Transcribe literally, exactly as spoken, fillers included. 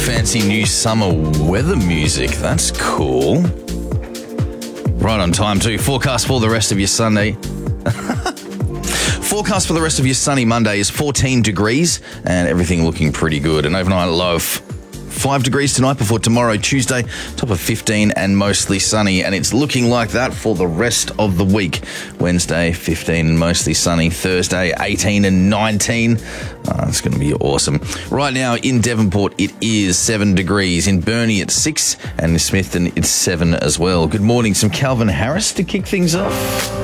fancy new summer weather music. That's cool. Right on time too. Forecast for the rest of your Sunday. Forecast for the rest of your sunny Monday is fourteen degrees and everything looking pretty good. An overnight low of five degrees tonight before tomorrow, Tuesday, top of fifteen and mostly sunny. And it's looking like that for the rest of the week. Wednesday, fifteen and mostly sunny. Thursday, eighteen and nineteen. Oh, it's going to be awesome. Right now in Devonport, it is seven degrees. In Burnie, it's six. And in Smithton, it's seven as well. Good morning. Some Calvin Harris to kick things off.